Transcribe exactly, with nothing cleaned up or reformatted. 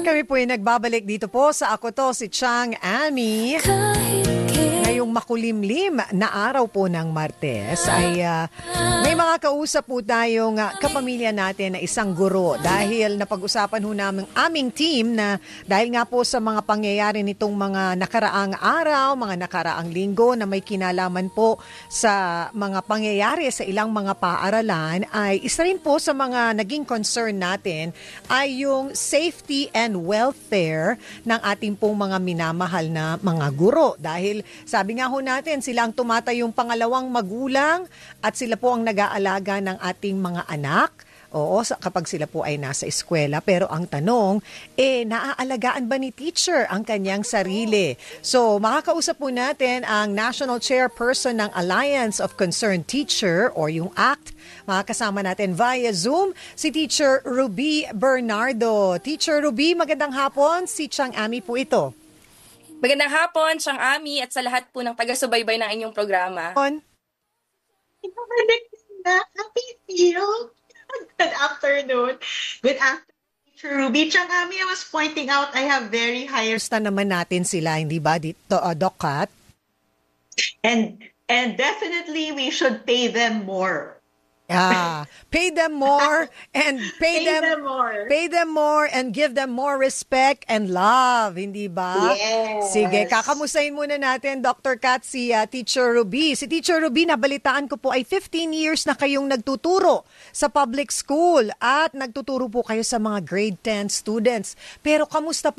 Kami po ay nagbabalik dito po sa Ako To, si Chang Ami. Ngayong makulimlim na araw po ng Martes ay uh, may mga kausap po tayong uh, kapamilya natin na isang guro dahil napag-usapan ho namin aming team na dahil nga po sa mga pangyayari nitong mga nakaraang araw, mga nakaraang linggo na may kinalaman po sa mga pangyayari sa ilang mga paaralan ay isa rin po sa mga naging concern natin ay yung safety and welfare ng ating pong mga minamahal na mga guro dahil sabi nga ho natin, sila ang tumatayong pangalawang magulang at sila po ang nag-aalaga ng ating mga anak. Oo, kapag sila po ay nasa eskwela. Pero ang tanong, eh, naaalagaan ba ni teacher ang kanyang sarili? So, makakausap po natin ang National Chairperson ng Alliance of Concerned Teacher or yung A C T. Makakasama natin via Zoom si Teacher Ruby Bernardo. Teacher Ruby, magandang hapon. Si Chang Ami po ito. Magandang hapon, Chang Ami, at sa lahat po ng taga-subaybay ng inyong programa. On. Happy you. Good afternoon. Good afternoon, Teacher Ruby. Chang Ami, I was pointing out I have very high... Gusto naman natin sila, hindi ba, dito, uh, Doc Kat? And, and definitely we should pay them more. Yeah, pay them more and pay, Pay them, them more. pay them more and give them more respect and love, hindi ba? Yes. Sige, kakamustahin muna natin, Doctor Kat, si uh, Teacher Ruby. Si Teacher Ruby, nabalitaan ko po ay fifteen years na kayong nagtuturo sa public school at nagtuturo po kayo sa mga grade ten students. Pero kamusta po